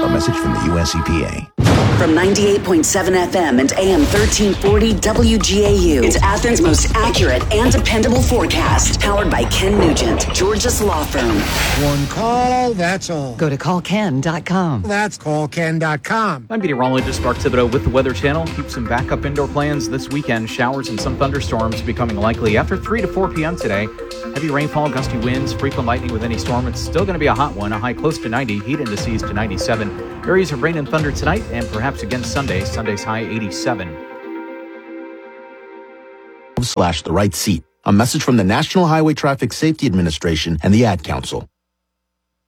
A message from the U.S. EPA. From 98.7 FM and AM 1340 WGAU, it's Athens' most accurate and dependable forecast. Powered by Ken Nugent, George's Law Firm. One call, that's all. Go to callken.com. That's callken.com. I'm meteorologist Mark Thibodeau with the Weather Channel. Keep some backup indoor plans this weekend. Showers and some thunderstorms becoming likely after 3 to 4 p.m. today. Heavy rainfall, gusty winds, frequent lightning with any storm. It's still going to be a hot one, a high close to 90, heat indices to 97. Areas of rain and thunder tonight and perhaps again Sunday. Sunday's high 87. /the right seat. A message from the National Highway Traffic Safety Administration and the Ad Council.